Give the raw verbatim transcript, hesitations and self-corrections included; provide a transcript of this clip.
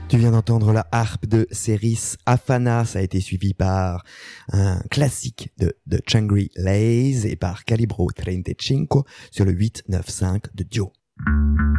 Tu viens d'entendre la harpe de Ceris Afana, ça a été suivi par un classique de, de Changri Lays et par Calibro trente-cinq sur le huit neuf cinq de Dio.